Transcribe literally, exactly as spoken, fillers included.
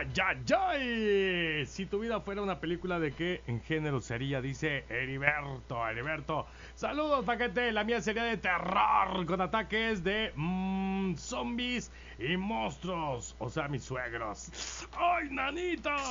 ¡Ay, ay, ay! Si tu vida fuera una película, ¿de qué en género sería? Dice Heriberto, Heriberto. Saludos, paquete. La mía sería de terror, con ataques de mmm, zombies y monstruos. O sea, mis suegros. ¡Ay, nanita!